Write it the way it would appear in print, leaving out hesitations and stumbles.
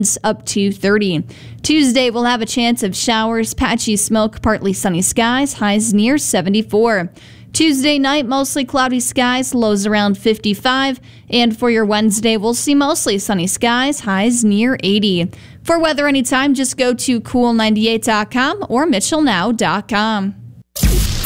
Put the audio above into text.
up to 30. Tuesday, we'll have a chance of showers, patchy smoke, partly sunny skies, highs near 74. Tuesday night, mostly cloudy skies, lows around 55. And for your Wednesday, we'll see mostly sunny skies, highs near 80. For weather anytime, just go to cool98.com or mitchellnow.com.